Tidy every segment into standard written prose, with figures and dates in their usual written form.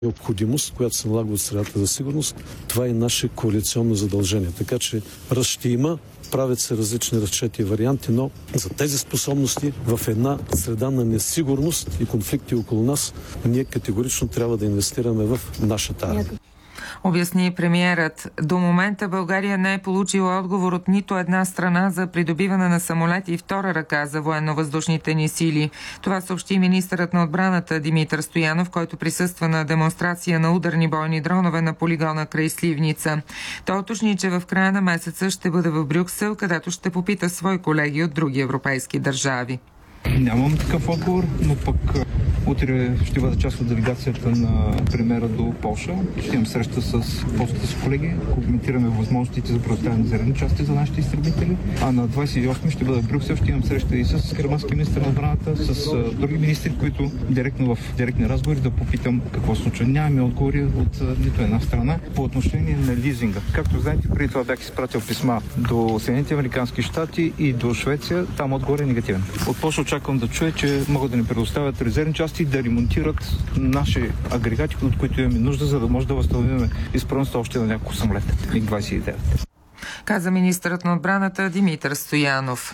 необходимост, която се налага от средата за сигурност. Това е наше коалиционно задължение. Така че ръст ще има, правят се различни разчети и варианти, но за тези способности в една среда на несигурност и конфликти около нас, ние категорично трябва да инвестираме в нашата армия. Обясни премиерът. До момента България не е получила отговор от нито една страна за придобиване на самолети и втора ръка за военно-въздушните ни сили. Това съобщи министърът на отбраната Димитър Стоянов, който присъства на демонстрация на ударни бойни дронове на полигона край Сливница. Той уточни, че в края на месеца ще бъде в Брюксел, където ще попита свои колеги от други европейски държави. Нямам такъв отговор, но пък утре ще бъда част от делегацията на премиера до Полша. Ще имам среща с полските си колеги, коментираме възможностите за предоставяне на зелени части за нашите изтребители. А на 28 ще бъда в Брюксел, ще имам среща и с германския министър на отбраната, с други министри, които директно в директни разговори да попитам какво се случва. Нямаме отговори от нито една страна по отношение на лизинга. Както знаете, преди това бях изпратил писма до Съединените американски щати и до Швеция. Там отговор е негативен. От Полша очаквам да чуя, че могат да ни предоставят резервни части, да ремонтират наши агрегати, от които имаме нужда, за да може да възстановим изправността още на няколко самолета. МиГ-29. Каза министърът на отбраната Димитър Стоянов.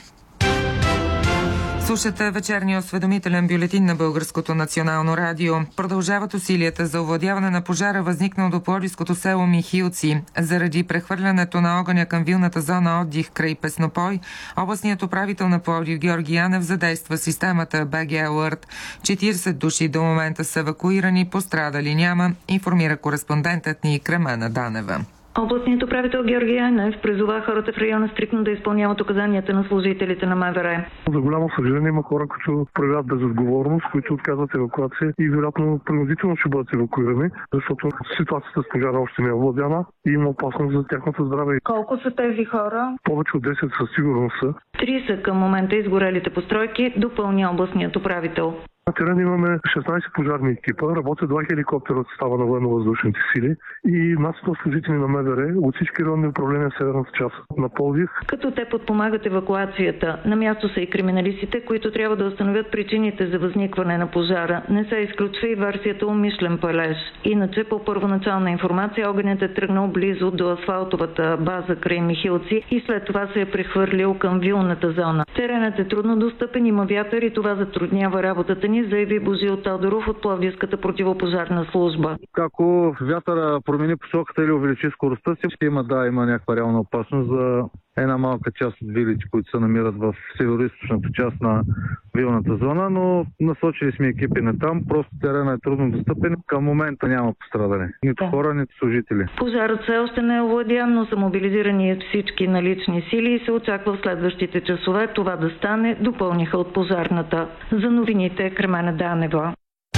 Слушате вечерния осведомителен бюлетин на Българското национално радио. Продължават усилията за овладяване на пожара, възникнал до пловдивското село Михилци. Заради прехвърлянето на огъня към вилната зона отдих край Песнопой, областният управител на Пловдив Георги Янев задейства системата BG Alert. 40 души до момента са евакуирани, пострадали няма, информира кореспондентът ни Кремена Данева. Областният управител Георги Янев призова хората в района стриктно да изпълняват указанията на служителите на МВР. За голямо съжаление има хора, които проявяват безотговорност, които отказват евакуация и вероятно принудително ще бъдат евакуирани, защото ситуацията с пожара още не е овладяна и има опасност за тяхното здраве. Колко са тези хора? Повече от 10 със сигурност са. 3 са към момента изгорелите постройки, допълня областният управител. На терен имаме 16 пожарни екипа, работят 2 хеликоптера от състава на военно-въздушните сили и над 100 служители на МВР от всички районни управления в северната част на Пловдив. Като те подпомагат евакуацията, на място са и криминалистите, които трябва да установят причините за възникване на пожара. Не се изключва и версията умишлен палеж. Иначе по първоначална информация огънят е тръгнал близо до асфалтовата база край Михилци и след това се е прехвърлил към вилната зона. Теренът е трудно достъпен, има вятър и това затруднява работата ни, заяви Божил Тодоров от Пловдивската противопожарна служба. Ако вятъра промени посоката или увеличи скоростта си, ще има някаква реална опасност за една малка част от вилите, които се намират в северо-источната част на вилната зона, но насочили сме екипи на там, просто терена е трудно достъпен. Към момента няма пострадали. Нито хора, нито служители. Пожарът все още не е овладян, но са мобилизирани всички налични сили и се очаква в следващите часове това да стане, допълниха от пожарната. За новините Кремена Данева.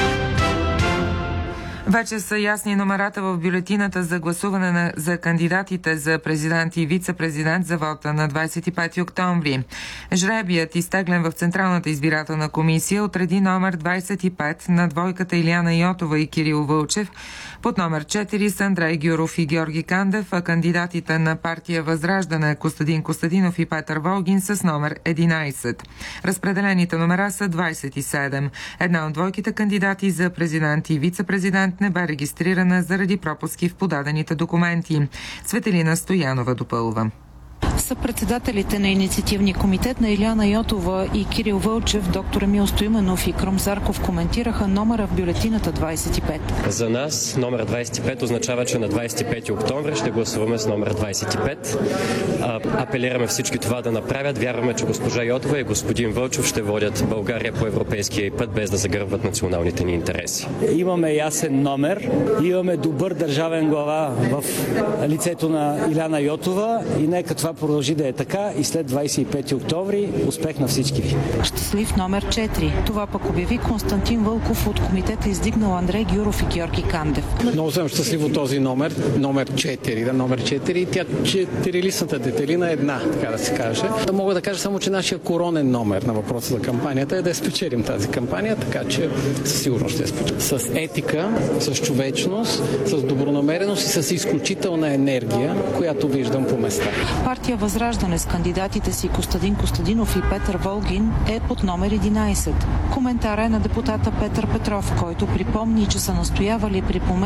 Вече са ясни номерата в бюлетината за гласуване за кандидатите за президент и вице-президент за вота на 25 октомври. Жребият, изтеглен в Централната избирателна комисия, отреди номер 25 на двойката Илияна Йотова и Кирил Вълчев, под номер 4 са Андрей Гюров и Георги Кандев, а кандидатите на партия Възраждане Костадин Костадинов и Петър Волгин с номер 11. Разпределените номера са 27. Една от двойките кандидати за президент и вице-президент не бе регистрирана заради пропуски в подадените документи. Светелина Стоянова допълва. Съпредседателите на инициативния комитет на Илияна Йотова и Кирил Вълчев, доктор Емил Стоименов и Кром Зарков коментираха номера в бюлетината 25. За нас номер 25 означава, че на 25 октомври ще гласуваме с номер 25. Апелираме всички това да направят. Вярваме, че госпожа Йотова и господин Вълчев ще водят България по европейския път, без да загърбват националните ни интереси. Имаме ясен номер, имаме добър държавен глава в лицето на Илияна Йотова и нека това продължи да е така и след 25 октомври. Успех на всички ви! Щастлив номер 4. Това пък обяви Константин Вълков от комитета, издигнал Андрей Гюров и Георги Кандев. Много съм щастлив от този номер 4. Номер 4. Тя четирилистната детелина е една, така да се каже. Мога да кажа само, че нашия коронен номер на въпроса за кампанията е да спечелим тази кампания, така че със сигурност ще я спечелим. С етика, с човечност, с добронамереност и с изключителна енергия, която виждам по места. Партия Възраждане с кандидатите си Костадин Костадинов и Петър Волгин е под номер 11. Коментара е на депутата Петър Петров, който припомни, че са настоявали при